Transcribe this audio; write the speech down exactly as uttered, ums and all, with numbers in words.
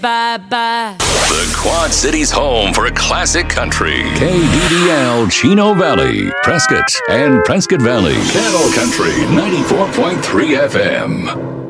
Bye-bye. The Quad Cities' home for classic country. K D D L, Chino Valley, Prescott, and Prescott Valley. Cattle Country, ninety-four point three F M.